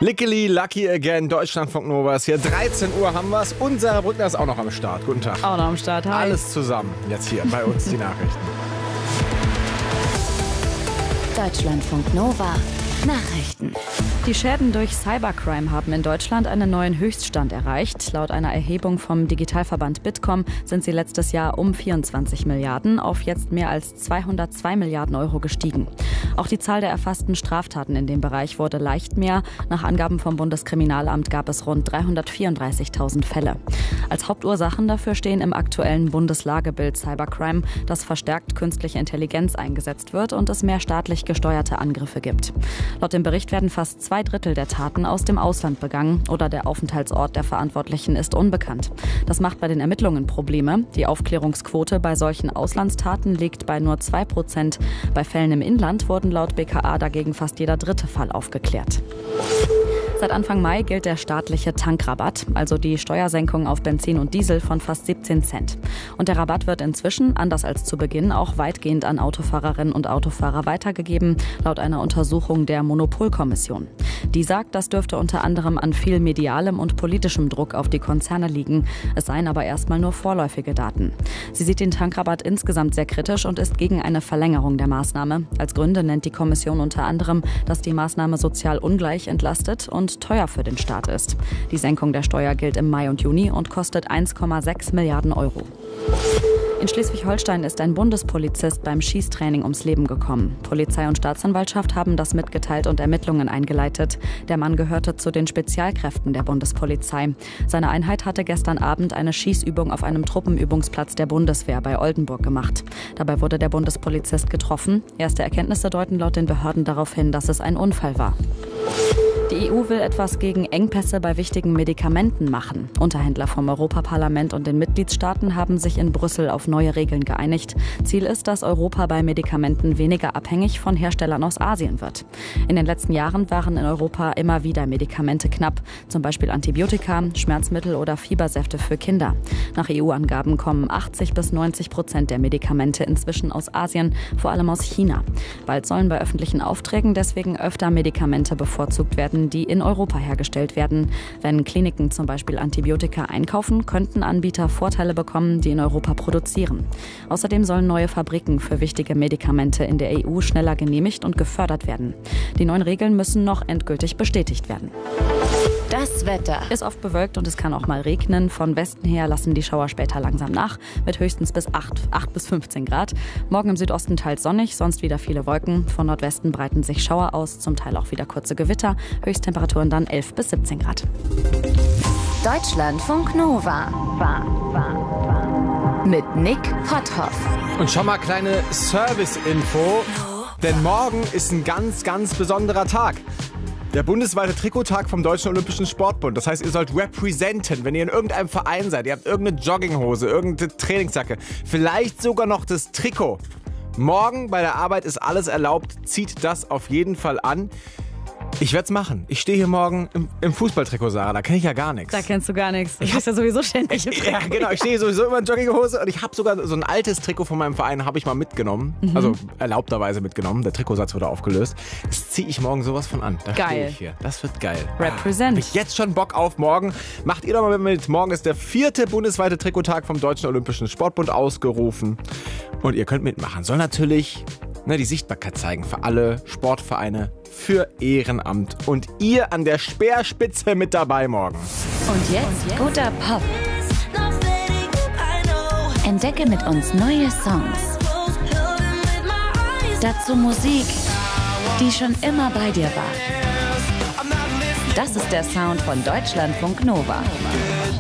Lickily, lucky again, Deutschlandfunk Nova ist hier. 13 Uhr haben wir es. Und Sarah Brückner ist auch noch am Start. Guten Tag. Auch noch am Start, hi. Alles zusammen jetzt hier bei uns die Nachrichten. Deutschlandfunk Nova. Nachrichten. Die Schäden durch Cybercrime haben in Deutschland einen neuen Höchststand erreicht. Laut einer Erhebung vom Digitalverband Bitkom sind sie letztes Jahr um 24 Milliarden auf jetzt mehr als 202 Milliarden Euro gestiegen. Auch die Zahl der erfassten Straftaten in dem Bereich wurde leicht mehr. Nach Angaben vom Bundeskriminalamt gab es rund 334.000 Fälle. Als Hauptursachen dafür stehen im aktuellen Bundeslagebild Cybercrime, dass verstärkt künstliche Intelligenz eingesetzt wird und es mehr staatlich gesteuerte Angriffe gibt. Laut dem Bericht werden fast 2/3 der Taten aus dem Ausland begangen oder der Aufenthaltsort der Verantwortlichen ist unbekannt. Das macht bei den Ermittlungen Probleme. Die Aufklärungsquote bei solchen Auslandstaten liegt bei nur 2%. Bei Fällen im Inland wurden laut BKA dagegen fast jeder dritte Fall aufgeklärt. Seit Anfang Mai gilt der staatliche Tankrabatt, also die Steuersenkung auf Benzin und Diesel von fast 17 Cent. Und der Rabatt wird inzwischen, anders als zu Beginn, auch weitgehend an Autofahrerinnen und Autofahrer weitergegeben, laut einer Untersuchung der Monopolkommission. Die sagt, das dürfte unter anderem an viel medialem und politischem Druck auf die Konzerne liegen. Es seien aber erstmal nur vorläufige Daten. Sie sieht den Tankrabatt insgesamt sehr kritisch und ist gegen eine Verlängerung der Maßnahme. Als Gründe nennt die Kommission unter anderem, dass die Maßnahme sozial ungleich entlastet und teuer für den Staat ist. Die Senkung der Steuer gilt im Mai und Juni und kostet 1,6 Milliarden Euro. In Schleswig-Holstein ist ein Bundespolizist beim Schießtraining ums Leben gekommen. Polizei und Staatsanwaltschaft haben das mitgeteilt und Ermittlungen eingeleitet. Der Mann gehörte zu den Spezialkräften der Bundespolizei. Seine Einheit hatte gestern Abend eine Schießübung auf einem Truppenübungsplatz der Bundeswehr bei Oldenburg gemacht. Dabei wurde der Bundespolizist getroffen. Erste Erkenntnisse deuten laut den Behörden darauf hin, dass es ein Unfall war. Die EU will etwas gegen Engpässe bei wichtigen Medikamenten machen. Unterhändler vom Europaparlament und den Mitgliedstaaten haben sich in Brüssel auf neue Regeln geeinigt. Ziel ist, dass Europa bei Medikamenten weniger abhängig von Herstellern aus Asien wird. In den letzten Jahren waren in Europa immer wieder Medikamente knapp, zum Beispiel Antibiotika, Schmerzmittel oder Fiebersäfte für Kinder. Nach EU-Angaben kommen 80-90% der Medikamente inzwischen aus Asien, vor allem aus China. Bald sollen bei öffentlichen Aufträgen deswegen öfter Medikamente bevorzugt werden, die in Europa hergestellt werden. Wenn Kliniken zum Beispiel Antibiotika einkaufen, könnten Anbieter Vorteile bekommen, die in Europa produzieren. Außerdem sollen neue Fabriken für wichtige Medikamente in der EU schneller genehmigt und gefördert werden. Die neuen Regeln müssen noch endgültig bestätigt werden. Das Wetter. Ist oft bewölkt und es kann auch mal regnen. Von Westen her lassen die Schauer später langsam nach, mit höchstens bis 8 bis 15 Grad. Morgen im Südosten teils sonnig, sonst wieder viele Wolken. Von Nordwesten breiten sich Schauer aus, zum Teil auch wieder kurze Gewitter. Höchsttemperaturen dann 11 bis 17 Grad. Deutschlandfunk Nova. Mit Nick Potthoff. Und schon mal kleine Service-Info, denn morgen ist ein ganz, ganz besonderer Tag. Der bundesweite Trikottag vom Deutschen Olympischen Sportbund. Das heißt, ihr sollt representen, wenn ihr in irgendeinem Verein seid. Ihr habt irgendeine Jogginghose, irgendeine Trainingsjacke, vielleicht sogar noch das Trikot. Morgen bei der Arbeit ist alles erlaubt. Zieht das auf jeden Fall an. Ich werde es machen. Ich stehe hier morgen im Fußballtrikot, Sarah. Da kenne ich ja gar nichts. Da kennst du gar nichts. Ich bist ja sowieso ständig im Trikot. Ja, genau. Ich stehe sowieso immer in Jogginghose und ich habe sogar so ein altes Trikot von meinem Verein, habe ich mal mitgenommen. Also erlaubterweise mitgenommen. Der Trikotsatz wurde aufgelöst. Das ziehe ich morgen sowas von an. Da stehe ich hier. Das wird geil. Represent. Habe ich jetzt schon Bock auf morgen. Macht ihr doch mal mit. Morgen ist der 4. bundesweite Trikottag vom Deutschen Olympischen Sportbund ausgerufen. Und ihr könnt mitmachen. Soll natürlich die Sichtbarkeit zeigen für alle Sportvereine, für Ehrenamt. Und ihr an der Speerspitze mit dabei morgen. Und jetzt guter Pop. Entdecke mit uns neue Songs. Dazu Musik, die schon immer bei dir war. Das ist der Sound von Deutschlandfunk Nova.